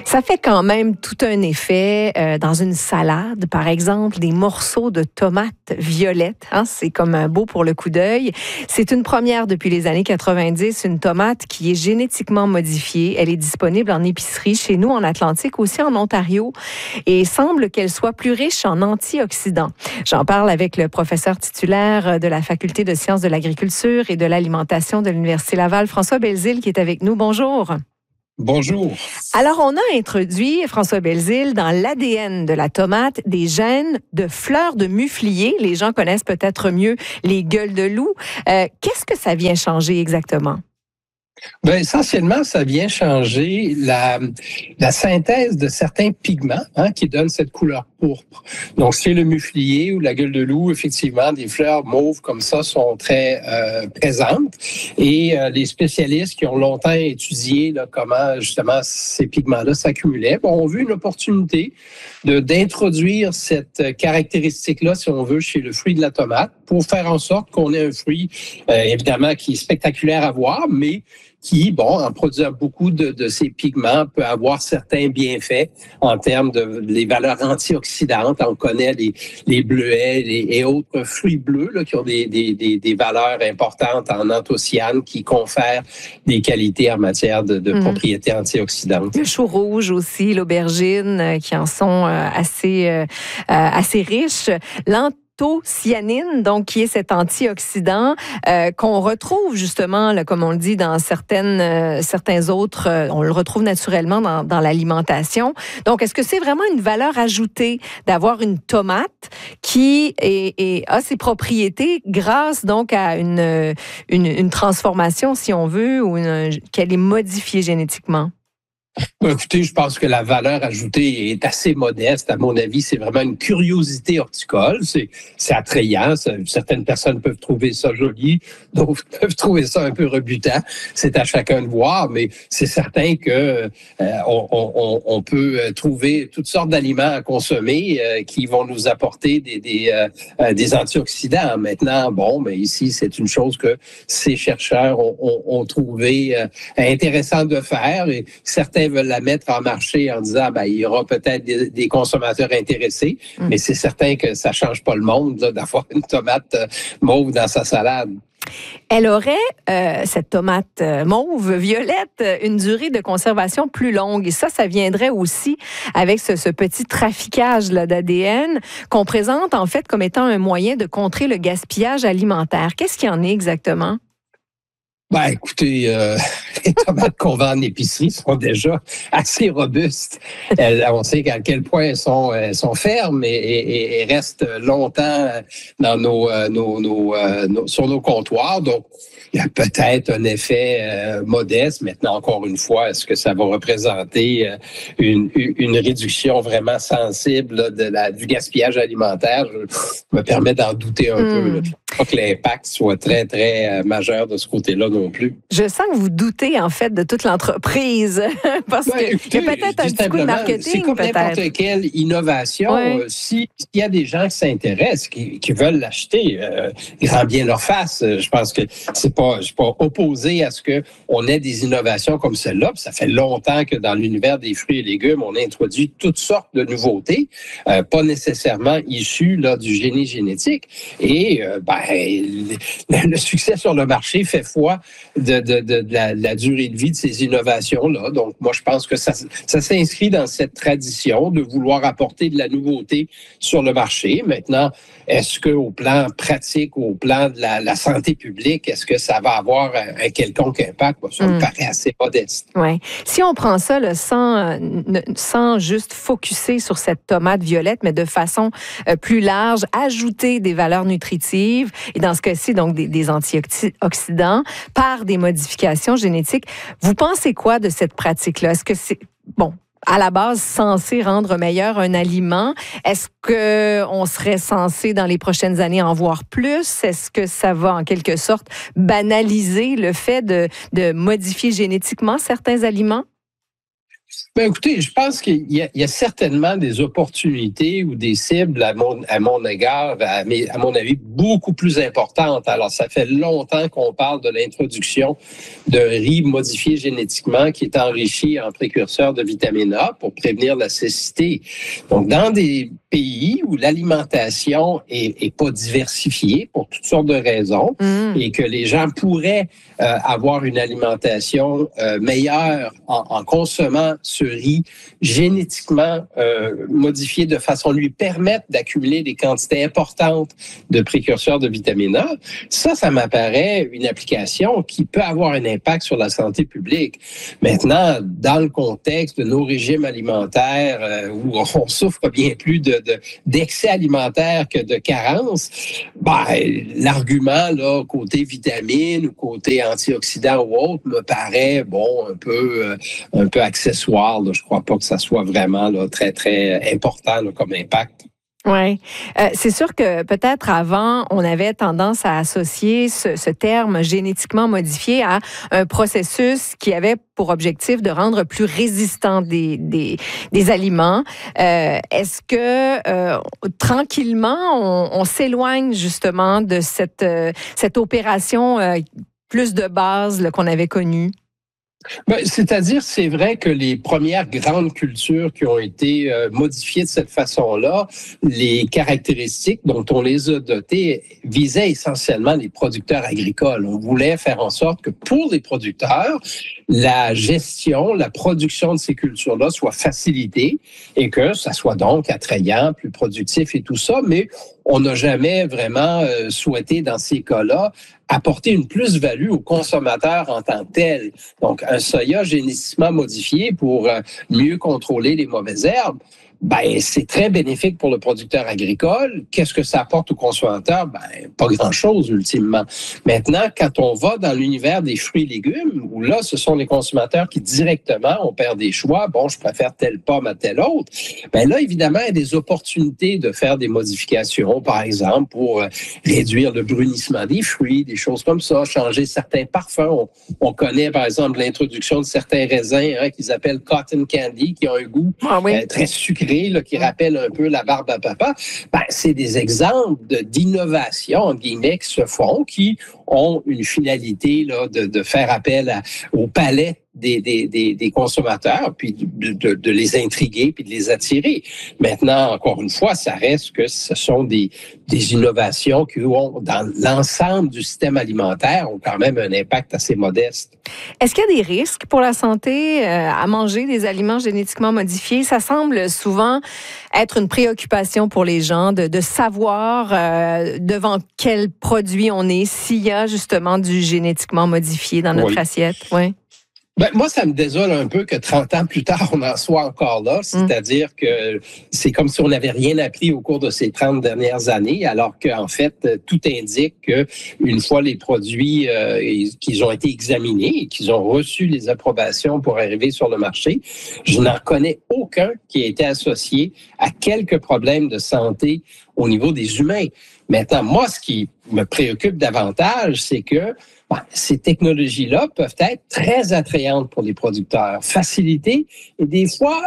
Ça fait quand même tout un effet dans une salade, par exemple, des morceaux de tomates violettes. Hein, c'est comme beau pour le coup d'œil. C'est une première depuis les années 90, une tomate qui est génétiquement modifiée. Elle est disponible en épicerie chez nous en Atlantique, aussi en Ontario, et semble qu'elle soit plus riche en antioxydants. J'en parle avec le professeur titulaire de la Faculté de sciences de l'agriculture et de l'alimentation de l'Université Laval, François Belzile, qui est avec nous. Bonjour. Bonjour. Alors, on a introduit, François Belzile, dans l'ADN de la tomate, des gènes de fleurs de muflier. Les gens connaissent peut-être mieux les gueules de loup. Qu'est-ce que ça vient changer exactement? Bien, essentiellement, ça vient changer la synthèse de certains pigments qui donnent cette couleur pourpre. Donc, chez le muflier ou la gueule de loup, effectivement, des fleurs mauves comme ça sont très présentes. Et les spécialistes qui ont longtemps étudié comment, justement, ces pigments-là s'accumulaient, ont vu une opportunité d'introduire cette caractéristique-là, si on veut, chez le fruit de la tomate pour faire en sorte qu'on ait un fruit, évidemment, qui est spectaculaire à voir, mais qui, en produisant beaucoup de ces pigments, peut avoir certains bienfaits en termes de les valeurs antioxydantes. On connaît les bleuets et autres fruits bleus qui ont des valeurs importantes en anthocyanes qui confèrent des qualités en matière de propriétés antioxydantes. Le chou rouge aussi, l'aubergine, qui en sont assez riches. L'anthocyanine, donc qui est cet antioxydant qu'on retrouve justement, là, comme on le dit, dans certains autres, on le retrouve naturellement dans l'alimentation. Donc, est-ce que c'est vraiment une valeur ajoutée d'avoir une tomate qui a ses propriétés grâce donc à une transformation, si on veut, ou qu'elle est modifiée génétiquement? Écoutez, je pense que la valeur ajoutée est assez modeste. À mon avis, c'est vraiment une curiosité horticole. C'est attrayant. Certaines personnes peuvent trouver ça joli, d'autres peuvent trouver ça un peu rebutant. C'est à chacun de voir, mais c'est certain que on peut trouver toutes sortes d'aliments à consommer qui vont nous apporter des antioxydants. Maintenant, mais ici, c'est une chose que ces chercheurs ont trouvé intéressant de faire, et certains veulent la mettre en marché en disant il y aura peut-être des consommateurs intéressés, mais c'est certain que ça change pas le monde d'avoir une tomate mauve dans sa salade. Elle aurait, cette tomate mauve, violette, une durée de conservation plus longue. Et ça viendrait aussi avec ce petit traficage d'ADN qu'on présente en fait comme étant un moyen de contrer le gaspillage alimentaire. Qu'est-ce qu'il y en est exactement? Écoutez, les tomates qu'on vend en épicerie sont déjà assez robustes. On sait à quel point elles sont fermes et restent longtemps dans sur nos comptoirs. Donc, il y a peut-être un effet modeste. Maintenant, encore une fois, est-ce que ça va représenter une réduction vraiment sensible du gaspillage alimentaire? Je me permets d'en douter un peu. Je ne pense pas que l'impact soit très, très majeur de ce côté-là non plus. Je sens que vous doutez, en fait, de toute l'entreprise. Parce qu'il y a peut-être un petit coup de marketing, c'est comme n'importe quelle innovation. S'il y a des gens qui s'intéressent, qui veulent l'acheter, grand bien leur face. Je pense que je suis pas opposé à ce qu'on ait des innovations comme celle-là. Puis ça fait longtemps que dans l'univers des fruits et légumes, on a introduit toutes sortes de nouveautés, pas nécessairement issues du génie génétique. Et le succès sur le marché fait foi de la durée de vie de ces innovations-là. Donc, moi, je pense que ça s'inscrit dans cette tradition de vouloir apporter de la nouveauté sur le marché. Maintenant, est-ce qu'au plan pratique, au plan de la santé publique, est-ce que ça va avoir un quelconque impact? Ça me paraît assez modeste. Oui. Si on prend ça sans juste focusser sur cette tomate violette, mais de façon plus large, ajouter des valeurs nutritives, et dans ce cas-ci, donc des antioxydants, par des modifications génétiques, vous pensez quoi de cette pratique-là? Est-ce que c'est, à la base, censé rendre meilleur un aliment? Est-ce qu'on serait censé, dans les prochaines années, en voir plus? Est-ce que ça va, en quelque sorte, banaliser le fait de modifier génétiquement certains aliments? Ben écoutez, je pense qu'il y a certainement des opportunités ou des cibles à mon égard, à mon avis, beaucoup plus importantes. Alors, ça fait longtemps qu'on parle de l'introduction d'un riz modifié génétiquement qui est enrichi en précurseurs de vitamine A pour prévenir la cécité. Donc, dans des pays où l'alimentation est pas diversifiée pour toutes sortes de raisons et que les gens pourraient avoir une alimentation meilleure en consommant ce riz génétiquement modifié de façon à lui permettre d'accumuler des quantités importantes de précurseurs de vitamine A, ça m'apparaît une application qui peut avoir un impact sur la santé publique. Maintenant, dans le contexte de nos régimes alimentaires où on souffre bien plus d'excès alimentaire que de carence, l'argument là côté vitamines ou côté antioxydants ou autre me paraît un peu accessoire. Là. Je crois pas que ça soit vraiment là, très très important là, comme impact. Oui. C'est sûr que peut-être avant, on avait tendance à associer ce terme génétiquement modifié à un processus qui avait pour objectif de rendre plus résistants des aliments. Est-ce que tranquillement, on s'éloigne justement de cette opération plus de base là, qu'on avait connue? C'est-à-dire, c'est vrai que les premières grandes cultures qui ont été modifiées de cette façon-là, les caractéristiques dont on les a dotées visaient essentiellement les producteurs agricoles. On voulait faire en sorte que pour les producteurs, la gestion, la production de ces cultures-là soit facilitée et que ça soit donc attrayant, plus productif et tout ça, mais on n'a jamais vraiment souhaité, dans ces cas-là, apporter une plus-value aux consommateurs en tant que tel. Donc, un soya génétiquement modifié pour mieux contrôler les mauvaises herbes, c'est très bénéfique pour le producteur agricole. Qu'est-ce que ça apporte au consommateur? Pas grand-chose, ultimement. Maintenant, quand on va dans l'univers des fruits et légumes, où là, ce sont les consommateurs qui directement, on perd des choix. Bon, je préfère telle pomme à telle autre. Là, évidemment, il y a des opportunités de faire des modifications, par exemple, pour réduire le brunissement des fruits, des choses comme ça, changer certains parfums. On connaît, par exemple, l'introduction de certains raisins qu'ils appellent cotton candy, qui ont un goût très sucré, là, qui rappelle un peu la barbe à papa, c'est des exemples d'innovation, entre guillemets, qui se font, qui ont une finalité là, de faire appel au palais des consommateurs, puis de les intriguer, puis de les attirer. Maintenant, encore une fois, ça reste que ce sont des innovations qui ont, dans l'ensemble du système alimentaire, ont quand même un impact assez modeste. Est-ce qu'il y a des risques pour la santé à manger des aliments génétiquement modifiés? Ça semble souvent être une préoccupation pour les gens de savoir devant quel produit on est, s'il y a justement du génétiquement modifié dans notre assiette. Oui. Moi, ça me désole un peu que 30 ans plus tard, on en soit encore là. C'est-à-dire que c'est comme si on n'avait rien appris au cours de ces 30 dernières années, alors qu'en fait, tout indique que une fois les produits qu'ils ont été examinés et qu'ils ont reçu les approbations pour arriver sur le marché, je n'en connais aucun qui a été associé à quelques problèmes de santé au niveau des humains. Maintenant, moi, ce qui me préoccupe davantage, c'est que ces technologies-là peuvent être très attrayantes pour les producteurs, facilitées, et des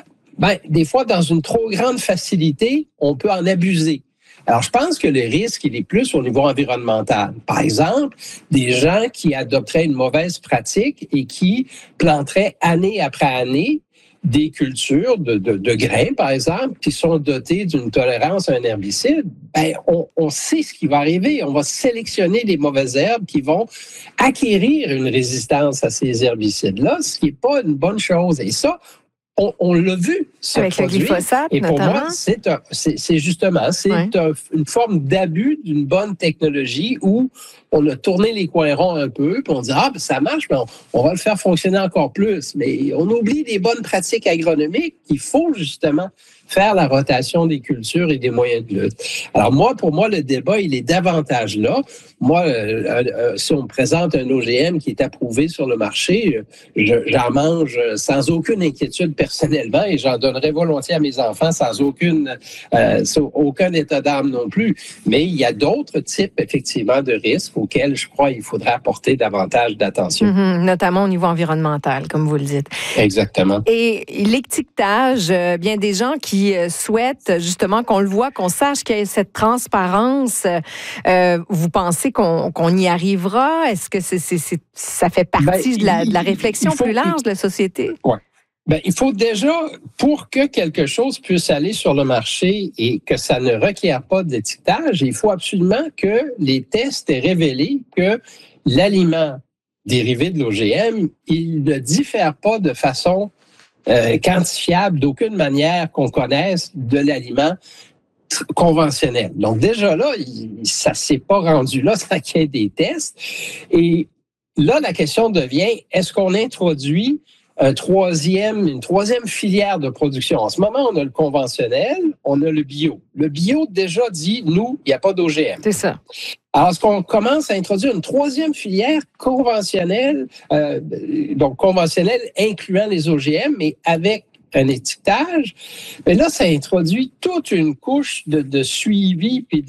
fois, dans une trop grande facilité, on peut en abuser. Alors, je pense que le risque, il est plus au niveau environnemental. Par exemple, des gens qui adopteraient une mauvaise pratique et qui planteraient année après année des cultures de grains, par exemple, qui sont dotées d'une tolérance à un herbicide, on sait ce qui va arriver. On va sélectionner les mauvaises herbes qui vont acquérir une résistance à ces herbicides-là, ce qui n'est pas une bonne chose. Et ça, on l'a vu, ce avec produit. Le glyphosate, et pour notamment. moi, c'est justement une forme d'abus d'une bonne technologie où on a tourné les coins ronds un peu, puis on dit ça marche, mais on va le faire fonctionner encore plus. Mais on oublie des bonnes pratiques agronomiques qu'il faut justement faire la rotation des cultures et des moyens de lutte. Alors pour moi, le débat, il est davantage là. moi, si on me présente un OGM qui est approuvé sur le marché, j'en mange sans aucune inquiétude personnellement et j'en donnerais volontiers à mes enfants sans aucun état d'âme non plus. Mais il y a d'autres types, effectivement, de risques auxquels je crois qu'il faudrait apporter davantage d'attention. Notamment au niveau environnemental, comme vous le dites. Exactement. Et l'étiquetage, bien des gens qui souhaitent justement qu'on le voit, qu'on sache qu'il y a cette transparence. Vous pensez qu'on y arrivera? Est-ce que ça fait partie de la réflexion plus large de la société? Oui. Il faut déjà, pour que quelque chose puisse aller sur le marché et que ça ne requiert pas d'étiquetage, il faut absolument que les tests aient révélé que l'aliment dérivé de l'OGM, il ne diffère pas de façon quantifiable d'aucune manière qu'on connaisse de l'aliment conventionnel. Donc déjà là, ça ne s'est pas rendu là sans qu'il y ait des tests. Et là, la question devient, est-ce qu'on introduit une troisième filière de production? En ce moment, on a le conventionnel, on a le bio. Le bio déjà dit, nous, il n'y a pas d'OGM. C'est ça. Alors, est-ce qu'on commence à introduire une troisième filière conventionnelle, donc conventionnelle incluant les OGM, mais avec un étiquetage? Mais là, ça introduit toute une couche de suivi puis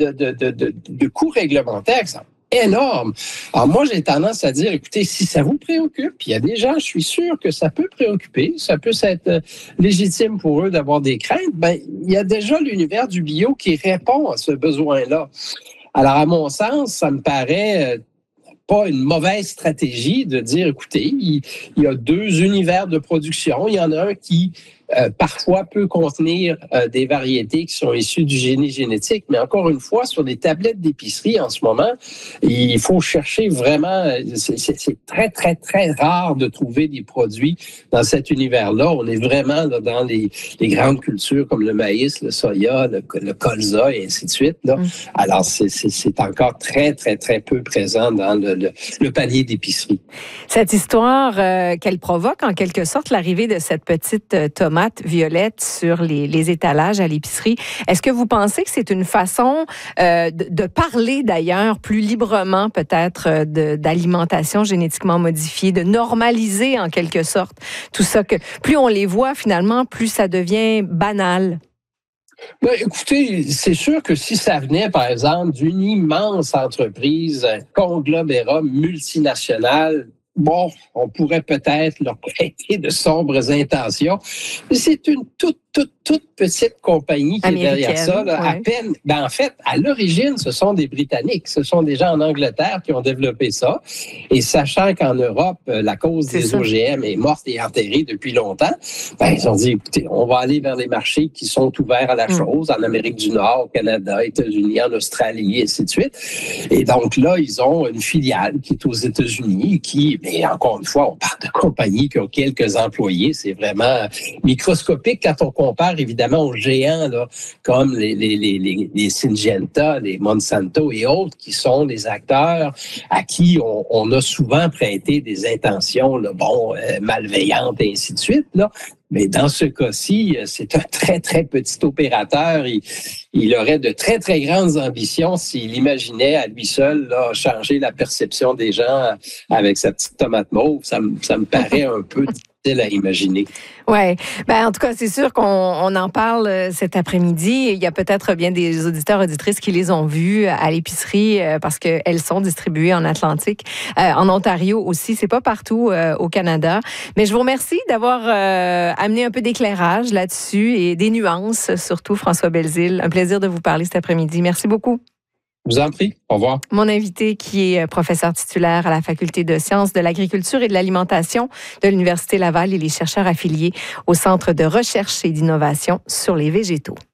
de coûts réglementaires qui sont énormes. Alors moi, j'ai tendance à dire, écoutez, si ça vous préoccupe, il y a des gens, je suis sûr que ça peut préoccuper, ça peut être légitime pour eux d'avoir des craintes, il y a déjà l'univers du bio qui répond à ce besoin-là. Alors, à mon sens, ça me paraît pas une mauvaise stratégie de dire, écoutez, il y a deux univers de production. Il y en a un qui, parfois, peut contenir des variétés qui sont issues du génie génétique. Mais encore une fois, sur les tablettes d'épicerie en ce moment, il faut chercher vraiment... C'est très, très, très rare de trouver des produits dans cet univers-là. On est vraiment là, dans les grandes cultures comme le maïs, le soya, le colza et ainsi de suite. Là. Alors, c'est encore très, très, très peu présent dans le panier d'épicerie. Cette histoire qu'elle provoque, en quelque sorte, l'arrivée de cette petite tomate violette sur les étalages à l'épicerie, est-ce que vous pensez que c'est une façon de parler d'ailleurs plus librement peut-être d'alimentation génétiquement modifiée, de normaliser en quelque sorte tout ça, que plus on les voit finalement, plus ça devient banal? Écoutez, c'est sûr que si ça venait, par exemple, d'une immense entreprise, un conglomérat multinational, on pourrait peut-être leur prêter de sombres intentions. Mais c'est une toute petite compagnie qui est derrière ça. Là, à peine, en fait, à l'origine, ce sont des Britanniques. Ce sont des gens en Angleterre qui ont développé ça. Et sachant qu'en Europe, la cause des OGM est morte et enterrée depuis longtemps, ils ont dit, écoutez, on va aller vers les marchés qui sont ouverts à la chose, en Amérique du Nord, au Canada, États-Unis, en Australie, et ainsi de suite. Et donc là, ils ont une filiale qui est aux États-Unis, mais encore une fois, on parle de compagnies qui ont quelques employés. C'est vraiment microscopique quand on compare évidemment aux géants là, comme les Syngenta, les Monsanto et autres, qui sont des acteurs à qui on a souvent prêté des intentions là, malveillantes et ainsi de suite. Là. Mais dans ce cas-ci, c'est un très, très petit opérateur. Il aurait de très, très grandes ambitions s'il imaginait à lui seul là, changer la perception des gens avec sa petite tomate mauve. Ça me paraît un peu difficile à imaginer. Oui. En tout cas, c'est sûr qu'on en parle cet après-midi. Il y a peut-être bien des auditeurs, auditrices qui les ont vus à l'épicerie parce qu'elles sont distribuées en Atlantique. En Ontario aussi. C'est pas partout au Canada. Mais je vous remercie d'avoir amené un peu d'éclairage là-dessus et des nuances, surtout François Belzile. Un plaisir de vous parler cet après-midi. Merci beaucoup. Je vous en prie. Au revoir. Mon invité, qui est professeur titulaire à la Faculté de sciences de l'agriculture et de l'alimentation de l'Université Laval, il est chercheur affilié au Centre de recherche et d'innovation sur les végétaux.